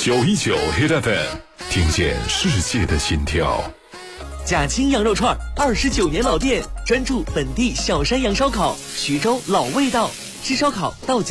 919 Hit FM， 听见世界的心跳。 贾青羊肉串29年老店，专注本地小山羊烧烤，徐州老味道，吃烧烤到